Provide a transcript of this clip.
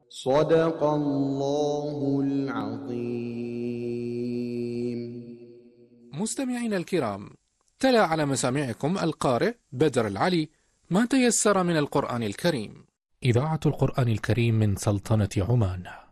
صدق الله العظيم. مستمعينا الكرام، تلا على مسامعكم القارئ بدر العلي ما تيسر من القرآن الكريم. إذاعة القرآن الكريم من سلطنة عمان.